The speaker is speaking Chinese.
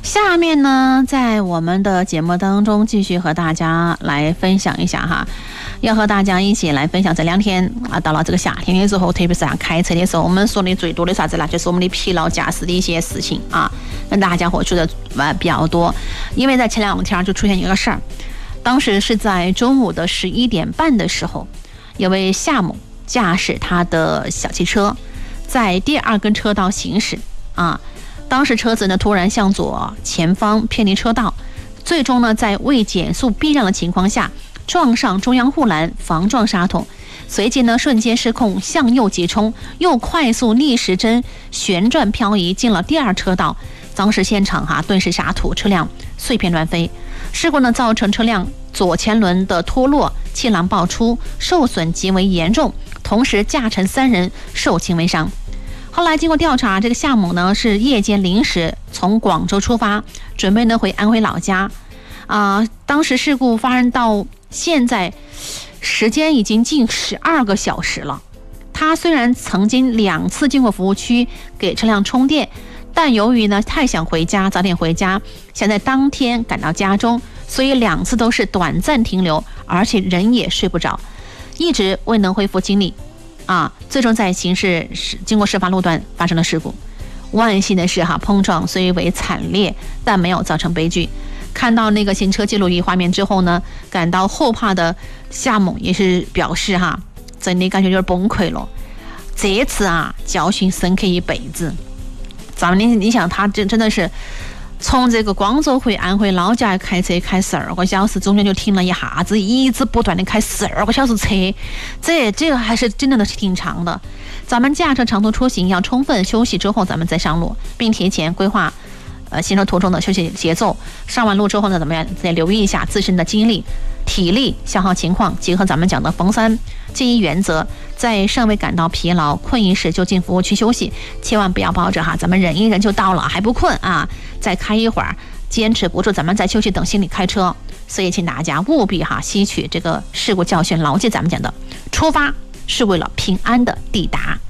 下面呢，在我们的节目当中继续和大家来分享一下哈，要和大家一起来分享这2天啊，到了这个夏天的时候，特别是开车的时候，我们说的最多的啥子呢？就是我们的疲劳驾驶的一些事情啊，跟大家伙说的比较多。因为在前2天就出现一个事儿，当时是在中午的11点半的时候，有位夏某驾驶他的小汽车在第2根车道行驶啊。当时车子呢突然向左前方偏离车道，最终呢在未减速避让的情况下撞上中央护栏，防撞刹筒，随即呢瞬间失控向右急冲，又快速逆时针旋转漂移进了第2车道。当时现场顿时沙土，车辆碎片乱飞。事故呢造成车辆左前轮的脱落，气囊爆出，受损极为严重，同时驾乘3人受轻微伤。后来经过调查，这个夏某呢是夜间临时从广州出发，准备呢回安徽老家。当时事故发生到现在，时间已经近12个小时了。他虽然曾经2次经过服务区给车辆充电，但由于呢太想回家，早点回家，想在当天赶到家中，所以2次都是短暂停留，而且人也睡不着，一直未能恢复精力。最终在经过事发路段发生了事故。万幸的是碰撞虽为惨烈，但没有造成悲剧。看到那个行车记录仪画面之后呢，感到后怕的夏某也是表示真的感觉有点崩溃了。这次教训深刻一辈子。咱们你想，他真的是从这个广州回安徽老家开车开12个小时，中间就停了一下子，一直不断的开12个小时车，这个还是真的挺长的。咱们驾车长途出行要充分休息之后咱们再上路，并提前规划行车途中的休息节奏。上完路之后呢，怎么样再留意一下自身的精力、体力消耗情况，结合咱们讲的逢3建议原则，在尚未感到疲劳困意时就进服务区休息，千万不要抱着咱们忍一忍就到了还不困再开一会儿，坚持不住咱们再休息等心理开车。所以请大家务必吸取这个事故教训，牢记咱们讲的出发是为了平安的抵达。